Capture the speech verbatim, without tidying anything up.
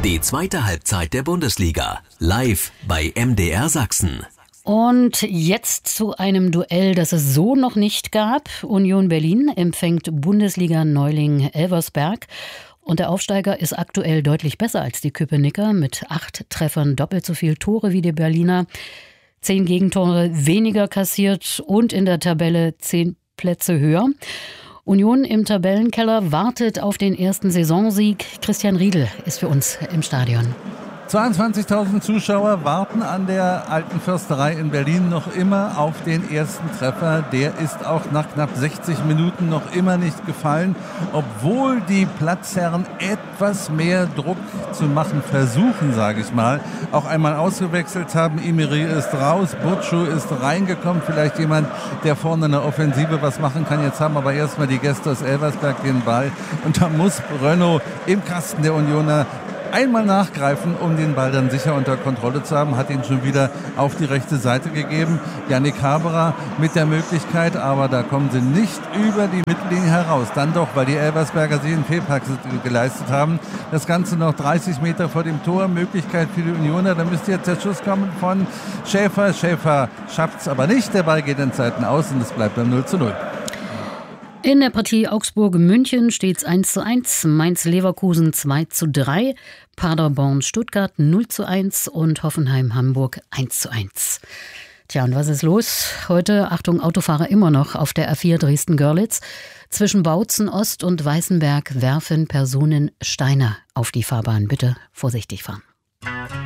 Die zweite Halbzeit der Bundesliga, live bei M D R Sachsen. Und jetzt zu einem Duell, das es so noch nicht gab. Union Berlin empfängt Bundesliga-Neuling Elversberg. Und der Aufsteiger ist aktuell deutlich besser als die Köpenicker mit acht Treffern, doppelt so viel Tore wie die Berliner. Zehn Gegentore weniger kassiert und in der Tabelle zehn Plätze höher. Union im Tabellenkeller wartet auf den ersten Saisonsieg. Christian Riedel ist für uns im Stadion. zweiundzwanzigtausend Zuschauer warten an der Alten Försterei in Berlin noch immer auf den ersten Treffer. Der ist auch nach knapp sechzig Minuten noch immer nicht gefallen, obwohl die Platzherren etwas mehr Druck zu machen versuchen, sage ich mal. Auch einmal ausgewechselt haben. Imiri ist raus, Burcu ist reingekommen. Vielleicht jemand, der vorne in der Offensive was machen kann. Jetzt haben aber erstmal die Gäste aus Elversberg den Ball. Und da muss Renaud im Kasten der Unioner einmal nachgreifen, um den Ball dann sicher unter Kontrolle zu haben, hat ihn schon wieder auf die rechte Seite gegeben. Yannick Haberer mit der Möglichkeit, aber da kommen sie nicht über die Mittellinie heraus. Dann doch, weil die Elversberger sich einen Fehlpass geleistet haben. Das Ganze noch dreißig Meter vor dem Tor. Möglichkeit für die Unioner. Da müsste jetzt der Schuss kommen von Schäfer. Schäfer schafft es aber nicht. Der Ball geht in Zeiten aus und es bleibt beim null zu null. In der Partie Augsburg-München steht es eins zu eins, Mainz-Leverkusen zwei zu drei, Paderborn-Stuttgart null zu eins und Hoffenheim-Hamburg eins zu eins. Tja, und was ist los? Heute, Achtung, Autofahrer immer noch auf der A vier Dresden-Görlitz. Zwischen Bautzen Ost und Weißenberg werfen Personen Steine auf die Fahrbahn. Bitte vorsichtig fahren.